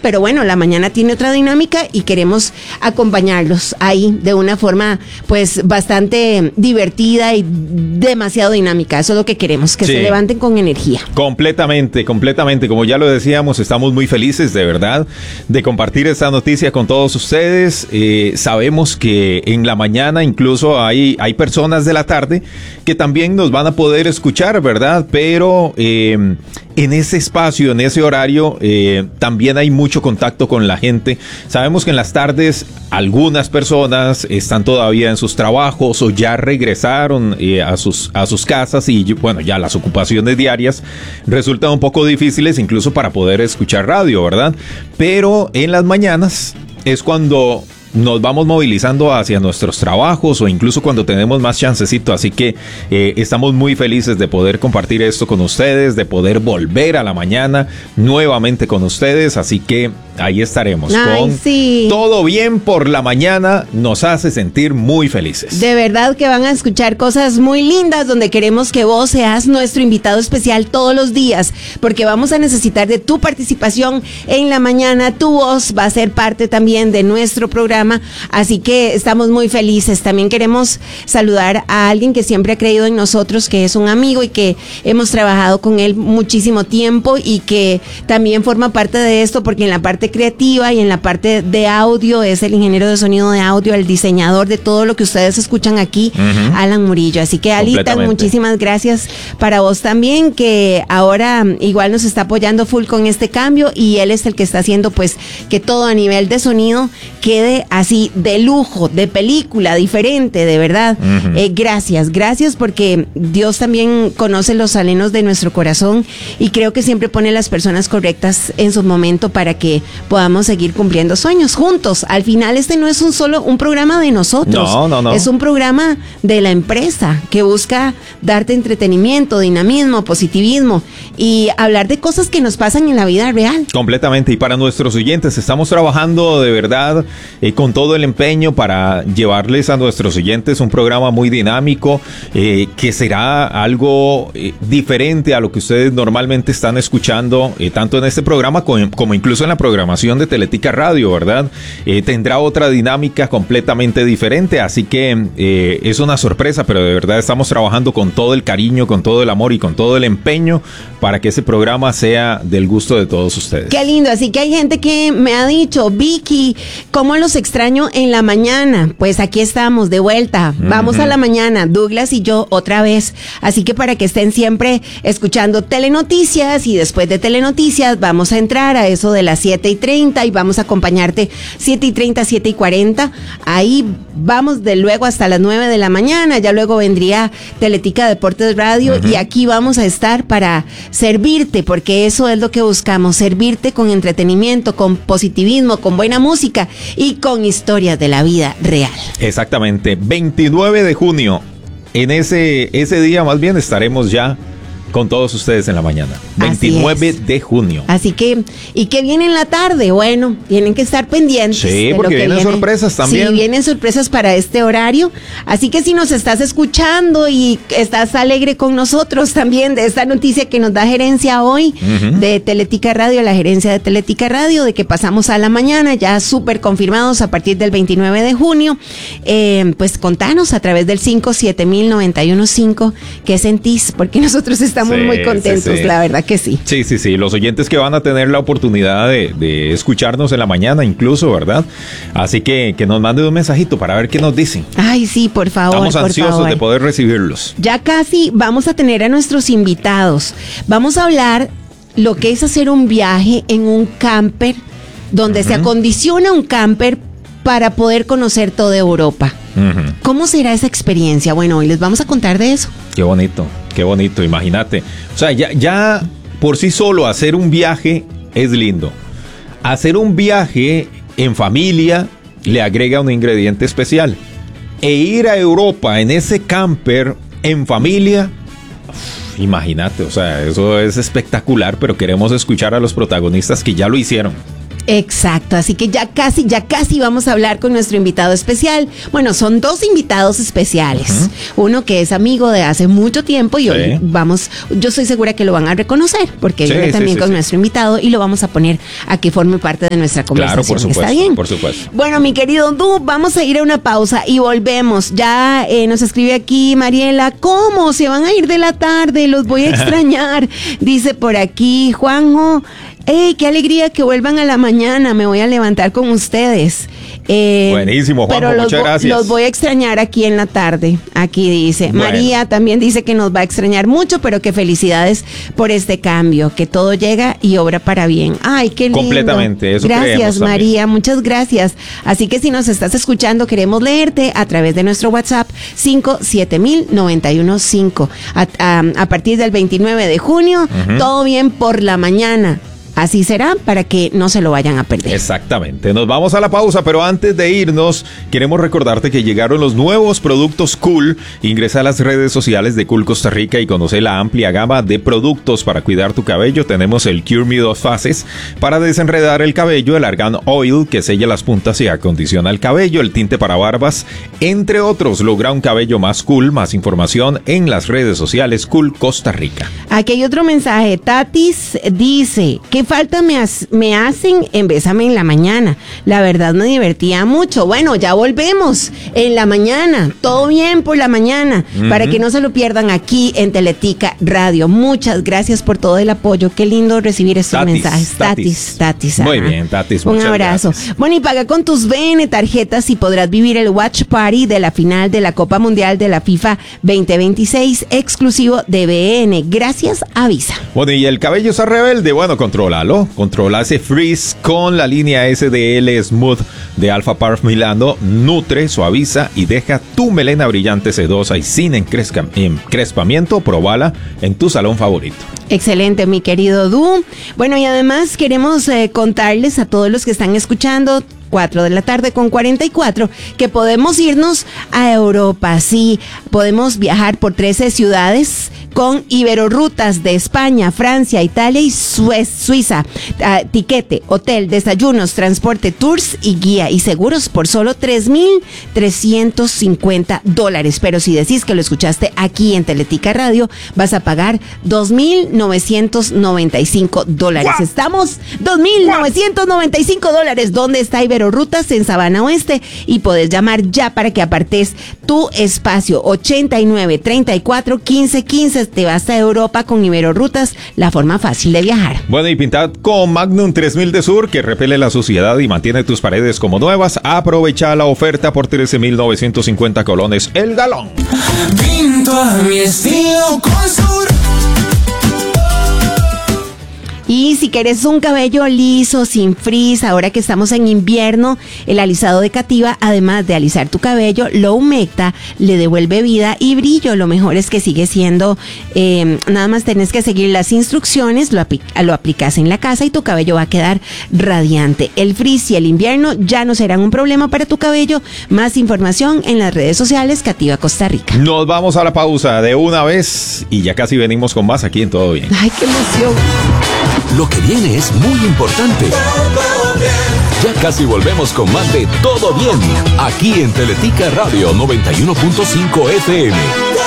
pero bueno, la mañana tiene otra dinámica y queremos acompañarlos ahí de una forma pues bastante divertida y demasiado dinámica. Eso es lo que queremos, que se levanten con energía. Completamente. Como ya lo decíamos, estamos muy felices de verdad de compartir esta noticia con todos ustedes. Sabemos que en la mañana incluso hay personas de la tarde que también nos van a poder escuchar, ¿verdad? Pero en ese espacio, en ese horario, también hay mucho contacto con la gente. Sabemos que en las tardes algunas personas están todavía en sus trabajos o ya regresaron a sus casas y bueno, ya las ocupaciones diarias resultan un poco difíciles incluso para poder escuchar radio, ¿verdad? Pero en las mañanas es cuando nos vamos movilizando hacia nuestros trabajos o incluso cuando tenemos más chancecito, así que estamos muy felices de poder compartir esto con ustedes, de poder volver a la mañana nuevamente con ustedes, así que ahí estaremos. Todo bien por la mañana, nos hace sentir muy felices. De verdad que van a escuchar cosas muy lindas donde queremos que vos seas nuestro invitado especial todos los días, porque vamos a necesitar de tu participación en la mañana. Tu voz va a ser parte también de nuestro programa, así que estamos muy felices. También queremos saludar a alguien que siempre ha creído en nosotros, que es un amigo y que hemos trabajado con él muchísimo tiempo y que también forma parte de esto, porque en la parte creativa y en la parte de audio es el ingeniero de sonido de audio, el diseñador de todo lo que ustedes escuchan aquí, Alan Murillo. Así que Alita, muchísimas gracias para vos también, que ahora igual nos está apoyando full con este cambio, y él es el que está haciendo pues que todo a nivel de sonido quede así de lujo, de película, diferente, de verdad. Gracias porque Dios también conoce los anhelos de nuestro corazón y creo que siempre pone las personas correctas en su momento para que podamos seguir cumpliendo sueños juntos. Al final este no es un programa de nosotros. No. Es un programa de la empresa que busca darte entretenimiento, dinamismo, positivismo y hablar de cosas que nos pasan en la vida real. Completamente. Y para nuestros oyentes, estamos trabajando de verdad con todo el empeño para llevarles a nuestros oyentes un programa muy dinámico, que será algo diferente a lo que ustedes normalmente están escuchando, tanto en este programa como incluso en la programación de Teletica Radio, ¿verdad? Tendrá otra dinámica completamente diferente, así que es una sorpresa, pero de verdad estamos trabajando con todo el cariño, con todo el amor y con todo el empeño para que ese programa sea del gusto de todos ustedes. Qué lindo, así que hay gente que me ha dicho, Vicky, ¿cómo los extraño en la mañana? Pues aquí estamos de vuelta, vamos a la mañana, Douglas y yo otra vez, así que para que estén siempre escuchando Telenoticias, y después de Telenoticias vamos a entrar a eso de las 7:30 y vamos a acompañarte 7:30, 7:40, ahí vamos de luego hasta las 9 de la mañana, ya luego vendría Teletica Deportes Radio y aquí vamos a estar para servirte, porque eso es lo que buscamos, servirte con entretenimiento, con positivismo, con buena música y con historias de la vida real. Exactamente, 29 de junio, en ese día más bien estaremos ya con todos ustedes en la mañana, 29 de junio. Así que, ¿y qué viene en la tarde? Bueno, tienen que estar pendientes. Sí, porque vienen sorpresas también. Sí, vienen sorpresas para este horario. Así que si nos estás escuchando y estás alegre con nosotros también de esta noticia que nos da gerencia hoy de Teletica Radio, la gerencia de Teletica Radio, de que pasamos a la mañana, ya súper confirmados a partir del 29 de junio, pues contanos a través del 5700915 qué sentís, porque nosotros estamos muy contentos, la verdad que sí. Sí, los oyentes que van a tener la oportunidad de escucharnos en la mañana incluso, ¿verdad? Así que nos manden un mensajito para ver qué nos dicen. Ay, sí, por favor. Estamos ansiosos de poder recibirlos. Ya casi vamos a tener a nuestros invitados. Vamos a hablar lo que es hacer un viaje en un camper, donde se acondiciona un camper para poder conocer toda Europa. ¿Cómo será esa experiencia? Bueno, hoy les vamos a contar de eso. Qué bonito, imagínate. O sea, ya por sí solo hacer un viaje es lindo. Hacer un viaje en familia le agrega un ingrediente especial. E ir a Europa en ese camper en familia, imagínate, o sea, eso es espectacular, pero queremos escuchar a los protagonistas que ya lo hicieron. Exacto, así que ya casi vamos a hablar con nuestro invitado especial. Bueno, son dos invitados especiales. Uno que es amigo de hace mucho tiempo y hoy yo estoy segura que lo van a reconocer porque viene también con nuestro invitado y lo vamos a poner a que forme parte de nuestra conversación. Claro, por supuesto. ¿Está bien? Por supuesto. Bueno, mi querido Du, vamos a ir a una pausa y volvemos. Ya nos escribe aquí Mariela, ¿cómo? Se van a ir de la tarde, los voy a extrañar. Dice por aquí Juanjo, ¡ey, qué alegría que vuelvan a la mañana! Me voy a levantar con ustedes. Buenísimo, Juanjo, pero muchas gracias. Los voy a extrañar aquí en la tarde. Aquí dice. Bueno. María también dice que nos va a extrañar mucho, pero que felicidades por este cambio, que todo llega y obra para bien. ¡Ay, qué lindo! Completamente, eso Gracias, María, también. muchas gracias. Así que si nos estás escuchando, queremos leerte a través de nuestro WhatsApp 5700915. A partir del 29 de junio, todo bien por la mañana. Así será para que no se lo vayan a perder. Exactamente. Nos vamos a la pausa, pero antes de irnos, queremos recordarte que llegaron los nuevos productos Cool. Ingresa a las redes sociales de Cool Costa Rica y conoce la amplia gama de productos para cuidar tu cabello. Tenemos el Cure Me 2 fases para desenredar el cabello, el Argan Oil que sella las puntas y acondiciona el cabello, el tinte para barbas, entre otros. Logra un cabello más cool. Más información en las redes sociales Cool Costa Rica. Aquí hay otro mensaje. Tatis dice, ¿qué falta me hacen en Bésame en la mañana? La verdad me divertía mucho. Bueno, ya volvemos en la mañana. Todo bien por la mañana. Para que no se lo pierdan aquí en Teletica Radio. Muchas gracias por todo el apoyo. Qué lindo recibir estos mensajes. Tatis. Muy bien, Tatis. Un abrazo. Gracias. Bueno, y paga con tus BN tarjetas y podrás vivir el Watch Party de la final de la Copa Mundial de la FIFA 2026 exclusivo de BN. Gracias a Visa. Bueno, y el cabello está rebelde. Bueno, controla ese frizz con la línea SDL Smooth de Alpha Parf Milano. Nutre, suaviza y deja tu melena brillante, sedosa y sin encrespamiento. Probala en tu salón favorito. Excelente, mi querido Du. Bueno, y además queremos contarles a todos los que están escuchando 4:44 que podemos irnos a Europa. Sí, podemos viajar por 13 ciudades con Iberorrutas de España, Francia, Italia y Suiza. Tiquete, hotel, desayunos, transporte, tours y guía y seguros por solo $3,350. Pero si decís que lo escuchaste aquí en Teletica Radio, vas a pagar $2,995. Estamos $2,995. ¿Dónde está Iberorrutas? En Sabana Oeste, y podés llamar ya para que apartes tu espacio. 8934-1515. Te vas a Europa con Iberorrutas, la forma fácil de viajar. Bueno, y pintad con Magnum 3000 de Sur, que repele la suciedad y mantiene tus paredes como nuevas. Aprovecha la oferta por 13,950 colones el galón. Pinto a mi estilo con Sur. Y si quieres un cabello liso, sin frizz, ahora que estamos en invierno, el alisado de Cativa, además de alisar tu cabello, lo humecta, le devuelve vida y brillo. Lo mejor es que sigue siendo, nada más tenés que seguir las instrucciones, lo aplicas en la casa y tu cabello va a quedar radiante. El frizz y el invierno ya no serán un problema para tu cabello. Más información en las redes sociales Cativa Costa Rica. Nos vamos a la pausa de una vez y ya casi venimos con más aquí en Todo Bien. ¡Ay, qué emoción! Lo que viene es muy importante. Ya casi volvemos con más de Todo Bien, aquí en Teletica Radio 91.5 FM.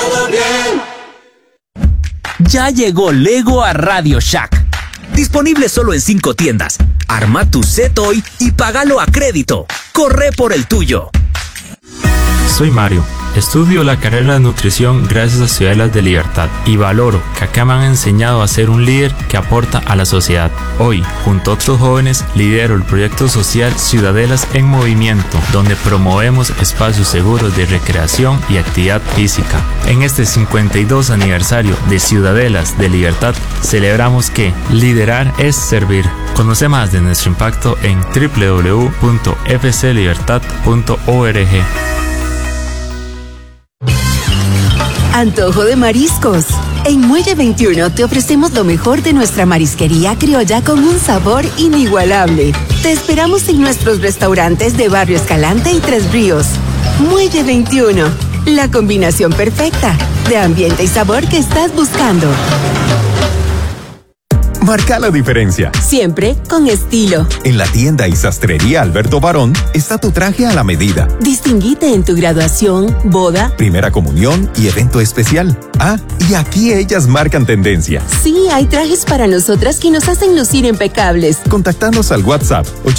Ya llegó Lego a Radio Shack. Disponible solo en 5 tiendas. Arma tu set hoy y págalo a crédito. Corre por el tuyo. Soy Mario. Estudio la carrera de nutrición gracias a Ciudadelas de Libertad y valoro que acá me han enseñado a ser un líder que aporta a la sociedad. Hoy, junto a otros jóvenes, lidero el proyecto social Ciudadelas en Movimiento, donde promovemos espacios seguros de recreación y actividad física. En este 52 aniversario de Ciudadelas de Libertad, celebramos que liderar es servir. Conoce más de nuestro impacto en www.fclibertad.org. Antojo de mariscos. En Muelle 21 te ofrecemos lo mejor de nuestra marisquería criolla con un sabor inigualable. Te esperamos en nuestros restaurantes de Barrio Escalante y Tres Ríos. Muelle 21, la combinación perfecta de ambiente y sabor que estás buscando. marca la diferencia. Siempre con estilo. En la tienda y sastrería Alberto Barón está tu traje a la medida. Distinguite en tu graduación, boda, primera comunión y evento especial. Ah, y aquí ellas marcan tendencia. Sí, hay trajes para nosotras que nos hacen lucir impecables. Contactanos al WhatsApp